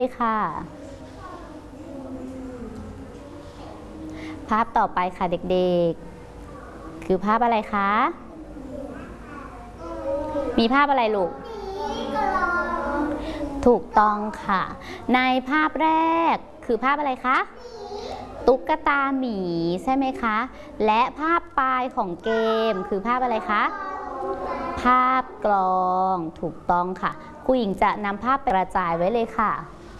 ค่ะภาพต่อไปค่ะเด็กๆคือภาพอะไรคะมีภาพอะไรลูกถูกต้องค่ะในภาพแรกคือภาพอะไรคะตุ๊กตาหมีใช่ไหมคะและภาพปลายของเกมคือภาพอะไรคะภาพกลองถูกต้องค่ะครูหญิงจะนำภาพไปกระจายไว้เลยค่ะ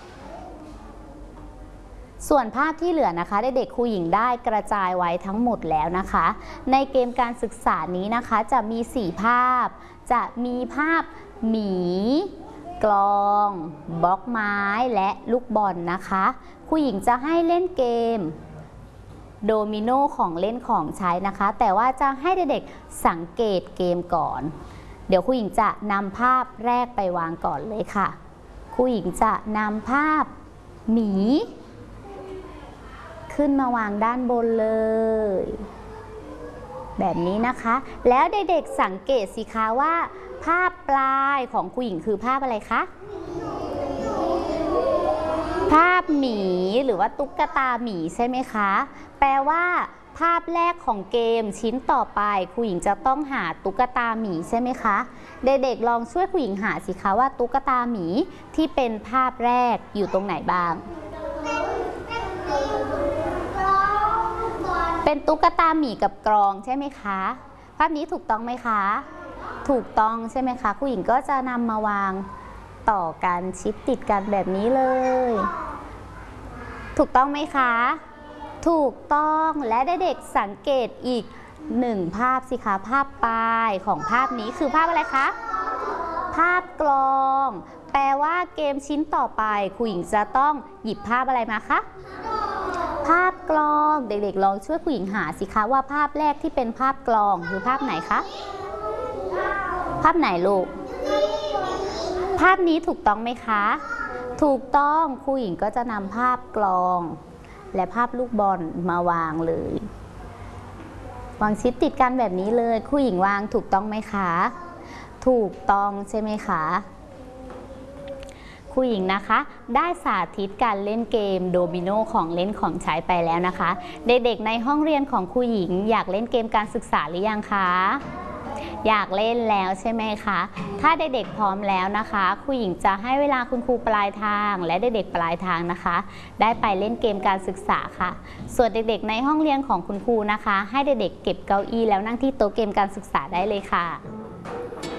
ส่วนภาพที่เหลือนะคะเด็กๆครูหญิงได้กระจายไว้ทั้งหมดแล้วนะคะในเกมการศึกษานี้นะคะจะมี4ภาพจะมีภาพหมีกลองบล็อกไม้และลูกบอลนะคะครูหญิงจะให้เล่นเกมโดมิโนของเล่นของใช้นะคะแต่ว่าจะให้เด็กๆสังเกตเกมก่อนเดี๋ยวครูหญิงจะนำภาพแรกไปวางก่อนเลยค่ะครูหญิงจะนำภาพหมีขึ้นมาวางด้านบนเลยแบบนี้นะคะแล้วเด็กๆสังเกตสิคะว่าภาพปลายของครูหญิงคือภาพอะไรคะภาพหมีหรือว่าตุ๊กตาหมีใช่ไหมคะแปลว่าภาพแรกของเกมชิ้นต่อไปครูหญิงจะต้องหาตุ๊กตาหมีใช่ไหมคะเด็กๆลองช่วยครูหญิงหาสิคะว่าตุ๊กตาหมีที่เป็นภาพแรกอยู่ตรงไหนบ้างเป็นตุ๊กตาหมีกับกลองใช่ไหมคะภาพนี้ถูกต้องไหมคะถูกต้องใช่ไหมคะครูหญิงก็จะนำมาวางต่อกันชิดติดกันแบบนี้เลยถูกต้องไหมคะถูกต้องและเด็กๆสังเกตอีก1ภาพสิคะภาพปลายของภาพนี้คือภาพอะไรคะภาพกลองแปลว่าเกมชิ้นต่อไปครูหญิงจะต้องหยิบภาพอะไรมาคะภาพกลองเด็กๆลองช่วยครูหญิงหาสิคะว่าภาพแรกที่เป็นภาพกลองคือภาพไหนคะภาพไหนลูกภาพนี้ถูกต้องไหมคะถูกต้องครูหญิงก็จะนำภาพกลองและภาพลูกบอลมาวางเลยวางชิดติดกันแบบนี้เลยครูหญิงวางถูกต้องไหมคะถูกต้องใช่ไหมคะครูหญิงนะคะได้สาธิตการเล่นเกมโดมิโนของเล่นของใช้ไปแล้วนะคะเด็กๆในห้องเรียนของครูหญิงอยากเล่นเกมการศึกษาหรือยังคะอยากเล่นแล้วใช่ไหมคะถ้าเด็กๆพร้อมแล้วนะคะครูหญิงจะให้เวลาคุณครูปลายทางและเด็กๆปลายทางนะคะได้ไปเล่นเกมการศึกษาค่ะส่วนเด็กๆในห้องเรียนของคุณครูนะคะให้เด็กๆเก็บเก้าอี้แล้วนั่งที่โต๊ะเกมการศึกษาได้เลยค่ะ